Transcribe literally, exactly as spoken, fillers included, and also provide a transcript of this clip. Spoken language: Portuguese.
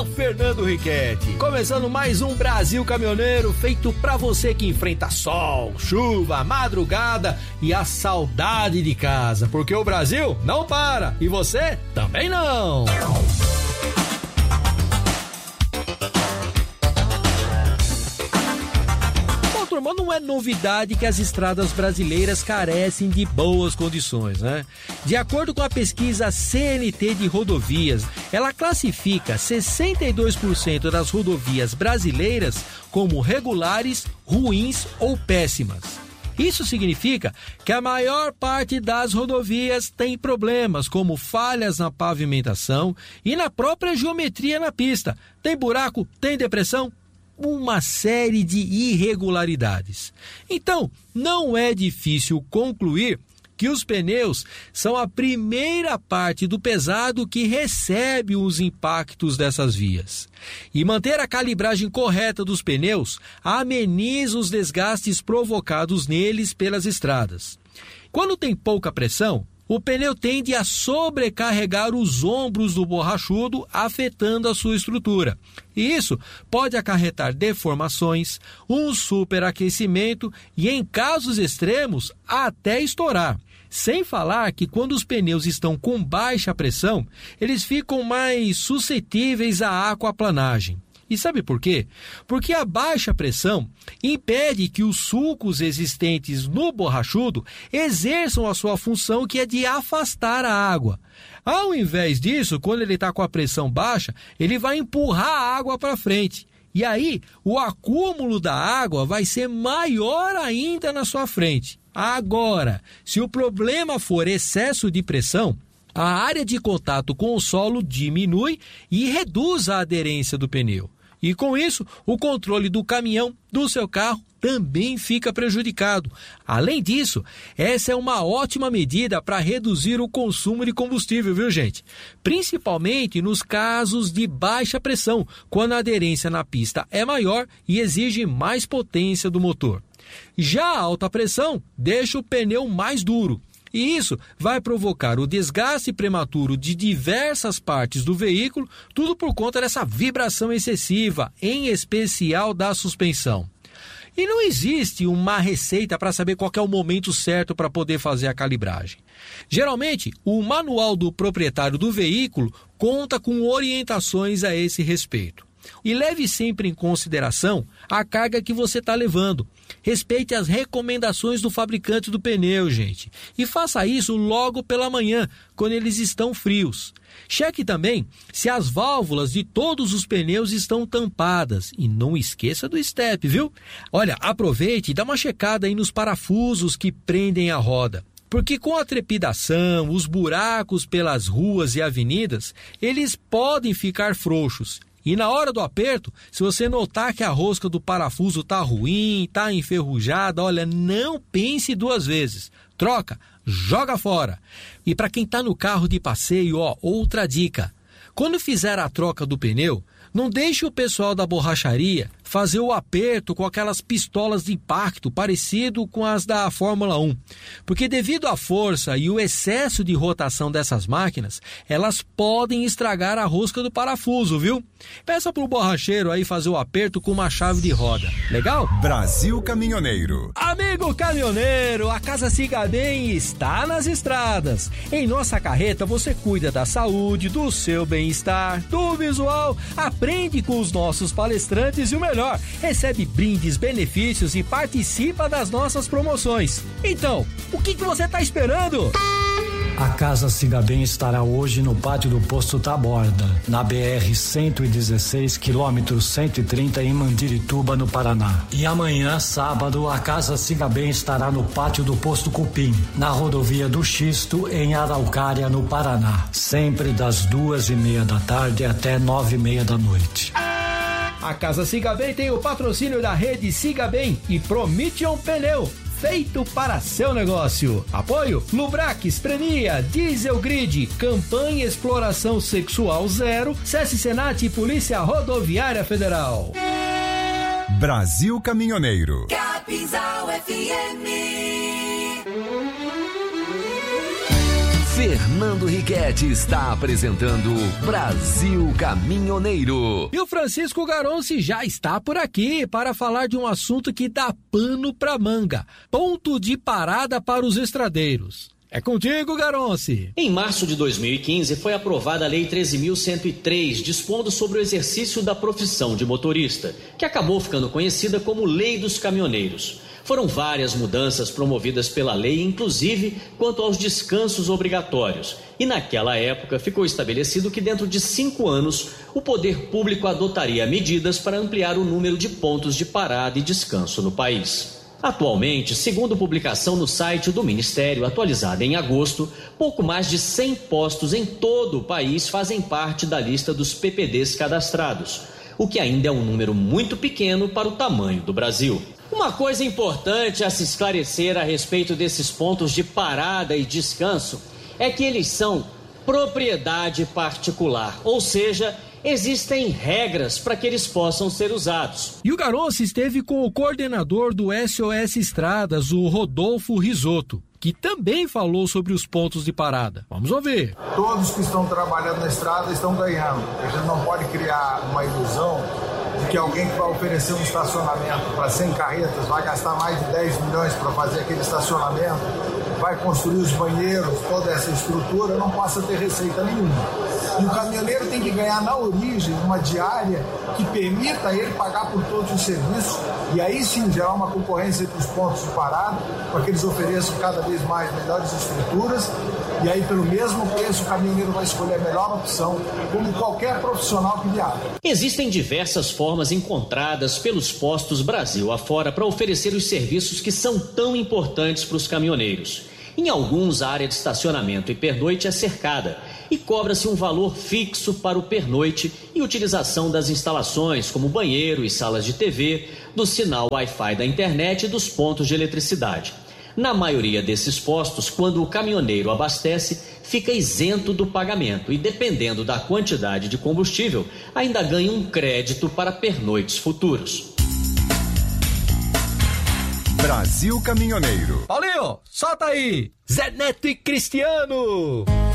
Fernando Riquetti. Começando mais um Brasil Caminhoneiro, feito pra você que enfrenta sol, chuva, madrugada e a saudade de casa, porque o Brasil não para e você também não. Mas não é novidade que as estradas brasileiras carecem de boas condições, né? De acordo com a pesquisa C N T de rodovias, ela classifica sessenta e dois por cento das rodovias brasileiras como regulares, ruins ou péssimas. Isso significa que a maior parte das rodovias tem problemas, como falhas na pavimentação e na própria geometria na pista. Tem buraco, tem depressão, uma série de irregularidades. Então, não é difícil concluir que os pneus são a primeira parte do pesado que recebe os impactos dessas vias. E manter a calibragem correta dos pneus ameniza os desgastes provocados neles pelas estradas. Quando tem pouca pressão, o pneu tende a sobrecarregar os ombros do borrachudo, afetando a sua estrutura. E isso pode acarretar deformações, um superaquecimento e, em casos extremos, até estourar. Sem falar que quando os pneus estão com baixa pressão, eles ficam mais suscetíveis à aquaplanagem. E sabe por quê? Porque a baixa pressão impede que os sulcos existentes no borrachudo exerçam a sua função, que é de afastar a água. Ao invés disso, quando ele está com a pressão baixa, ele vai empurrar a água para frente. E aí, o acúmulo da água vai ser maior ainda na sua frente. Agora, se o problema for excesso de pressão, a área de contato com o solo diminui e reduz a aderência do pneu. E com isso, o controle do caminhão, do seu carro, também fica prejudicado. Além disso, essa é uma ótima medida para reduzir o consumo de combustível, viu, gente? Principalmente nos casos de baixa pressão, quando a aderência na pista é maior e exige mais potência do motor. Já a alta pressão deixa o pneu mais duro. E isso vai provocar o desgaste prematuro de diversas partes do veículo, tudo por conta dessa vibração excessiva, em especial da suspensão. E não existe uma receita para saber qual é o momento certo para poder fazer a calibragem. Geralmente, o manual do proprietário do veículo conta com orientações a esse respeito. E leve sempre em consideração a carga que você está levando. Respeite as recomendações do fabricante do pneu, gente. E faça isso logo pela manhã, quando eles estão frios. Cheque também se as válvulas de todos os pneus estão tampadas. E não esqueça do step, viu? Olha, aproveite e dá uma checada aí nos parafusos que prendem a roda. Porque com a trepidação, os buracos pelas ruas e avenidas, eles podem ficar frouxos. E na hora do aperto, se você notar que a rosca do parafuso está ruim, está enferrujada, olha, não pense duas vezes. Troca, joga fora. E para quem está no carro de passeio, ó, outra dica. Quando fizer a troca do pneu, não deixe o pessoal da borracharia fazer o aperto com aquelas pistolas de impacto parecido com as da Fórmula um. Porque devido à força e o excesso de rotação dessas máquinas, elas podem estragar a rosca do parafuso, viu? Peça pro borracheiro aí fazer o aperto com uma chave de roda. Legal? Brasil Caminhoneiro. Amigo caminhoneiro, a Casa Siga Bem está nas estradas. Em nossa carreta você cuida da saúde, do seu bem-estar, do visual, aprende com os nossos palestrantes e o melhor, recebe brindes, benefícios e participa das nossas promoções. Então, o que, que você está esperando? A Casa Siga Bem estará hoje no pátio do Posto Taborda, na B R cento e dezesseis, quilômetro cento e trinta, em Mandirituba, no Paraná. E amanhã, sábado, a Casa Siga Bem estará no pátio do Posto Cupim, na rodovia do Xisto, em Araucária, no Paraná. Sempre das duas e meia da tarde até nove e meia da noite. A Casa Siga Bem tem o patrocínio da rede Siga Bem e Promission Pneu, feito para seu negócio. Apoio Lubrax, Premia, Diesel Grid, Campanha Exploração Sexual Zero, SESC Senat e Polícia Rodoviária Federal. Brasil Caminhoneiro. Capinzal F M. Fernando Riquetti está apresentando Brasil Caminhoneiro. E o Francisco Garonci já está por aqui para falar de um assunto que dá pano pra manga: ponto de parada para os estradeiros. É contigo, Garonci. Em março de dois mil e quinze foi aprovada a Lei treze mil cento e três, dispondo sobre o exercício da profissão de motorista, que acabou ficando conhecida como Lei dos Caminhoneiros. Foram várias mudanças promovidas pela lei, inclusive quanto aos descansos obrigatórios. E naquela época ficou estabelecido que dentro de cinco anos o poder público adotaria medidas para ampliar o número de pontos de parada e descanso no país. Atualmente, segundo publicação no site do Ministério, atualizada em agosto, pouco mais de cem postos em todo o país fazem parte da lista dos P P Ds cadastrados, o que ainda é um número muito pequeno para o tamanho do Brasil. Uma coisa importante a se esclarecer a respeito desses pontos de parada e descanso é que eles são propriedade particular, ou seja, existem regras para que eles possam ser usados. E o Garonci esteve com o coordenador do S O S Estradas, o Rodolfo Risotto, que também falou sobre os pontos de parada. Vamos ouvir. Todos que estão trabalhando na estrada estão ganhando. A gente não pode criar uma ilusão de que alguém que vai oferecer um estacionamento para cem carretas vai gastar mais de dez milhões para fazer aquele estacionamento, vai construir os banheiros, toda essa estrutura, não passa a ter receita nenhuma. E o caminhoneiro tem que ganhar na origem uma diária que permita ele pagar por todos os serviços e aí sim gerar uma concorrência entre os pontos de parada para que eles ofereçam cada vez mais melhores estruturas e aí pelo mesmo preço o caminhoneiro vai escolher a melhor opção, como qualquer profissional que viaja. Existem diversas formas encontradas pelos postos Brasil afora para oferecer os serviços que são tão importantes para os caminhoneiros. Em alguns, a área de estacionamento e pernoite é cercada e cobra-se um valor fixo para o pernoite e utilização das instalações, como banheiro e salas de T V, do sinal Wi-Fi da internet e dos pontos de eletricidade. Na maioria desses postos, quando o caminhoneiro abastece, fica isento do pagamento e, dependendo da quantidade de combustível, ainda ganha um crédito para pernoites futuros. Brasil Caminhoneiro. Paulinho, solta aí! Zé Neto e Cristiano!